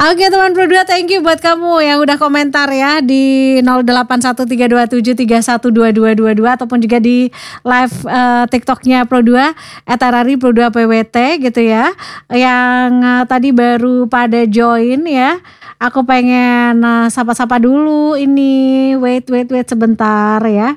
Oke teman Pro 2, thank you buat kamu yang udah komentar ya di 081327312222 ataupun juga di live TikToknya Pro 2 @RRI Pro 2 PWT gitu ya. Yang tadi baru pada join ya. Aku pengen sapa-sapa dulu ini. Wait sebentar ya.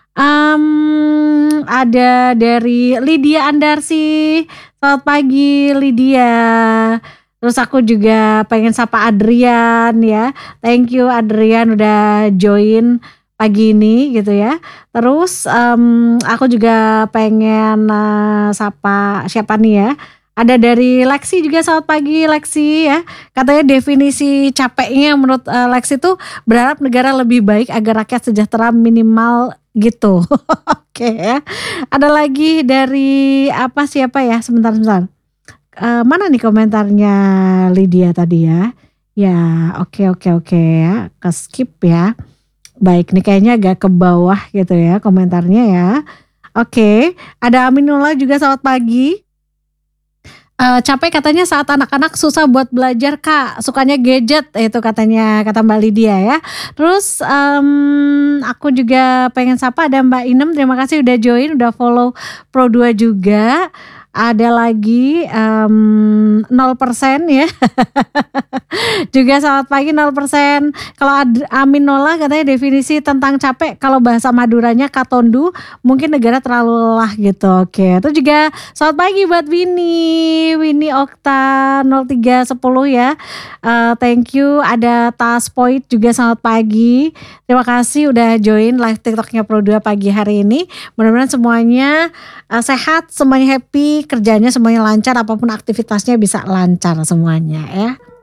Ada dari Lydia Andarsi. Selamat pagi Lydia. Terus aku juga pengen sapa Adrian ya. Thank you Adrian udah join pagi ini gitu ya. Terus aku juga pengen sapa siapa nih ya. Ada dari Lexi juga, selamat pagi Lexi ya. Katanya definisi capeknya menurut Lexi tuh berharap negara lebih baik agar rakyat sejahtera minimal gitu. Oke ya. Ada lagi dari siapa ya, sebentar. Mana nih komentarnya Lydia tadi ya. Ya oke ya, ke skip ya. Baik nih kayaknya agak ke bawah gitu ya komentarnya ya. Oke, ada Aminullah juga, selamat pagi. Capek katanya saat anak-anak susah buat belajar kak, sukanya gadget itu katanya, kata Mbak Lydia ya. Terus aku juga pengen sapa ada Mbak Inem, terima kasih udah join, udah follow Pro 2 juga. Ada lagi 0% ya. Juga selamat pagi 0%. Kalau Amin Nola katanya definisi tentang capek kalau bahasa Maduranya katondu, mungkin negara terlalu lelah gitu. Oke, itu juga selamat pagi buat Winnie Okta 0310 ya. Thank you. Ada Taspoint juga selamat pagi. Terima kasih udah join live TikToknya Pro 2 pagi hari ini. Mudah-mudahan semuanya sehat, semuanya happy, kerjanya semuanya lancar, apapun aktivitasnya bisa lancar semuanya ya.